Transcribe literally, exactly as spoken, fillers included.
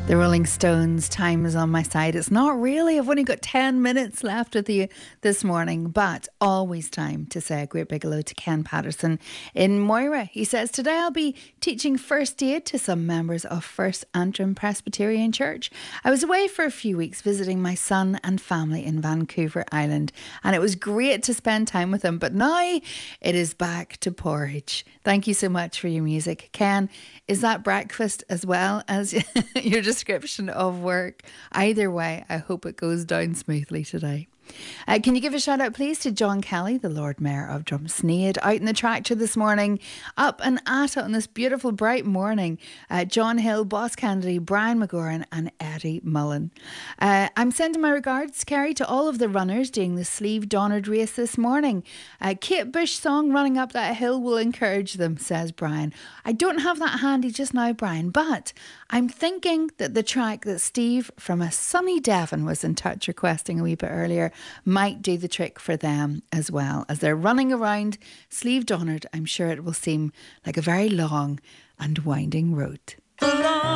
The Rolling Stones, Time Is On My Side. It's not really. I've only got ten minutes left with you this morning, but always time to say a great big hello to Ken Patterson in Moira. He says, today I'll be teaching first aid to some members of First Antrim Presbyterian Church. I was away for a few weeks visiting my son and family in Vancouver Island, and it was great to spend time with them, but now it is back to porridge. Thank you so much for your music. Ken, is that breakfast as well as your description of work? Either way, I hope it goes down smoothly today. Uh, can you give a shout out please to John Kelly, the Lord Mayor of Drumsnead, out in the tractor this morning, up and at it on this beautiful bright morning. uh, John Hill, Boss Kennedy, Brian McGoran and Eddie Mullen. uh, I'm sending my regards, Kerry, to all of the runners doing the Sleeve Donard race this morning. uh, Kate Bush song Running Up That Hill will encourage them, says Brian. I don't have that handy just now, Brian, but I'm thinking that the track that Steve from a sunny Devon was in touch requesting a wee bit earlier might do the trick for them as well. As they're running around Sleeve Donard, I'm sure it will seem like a very long and winding road.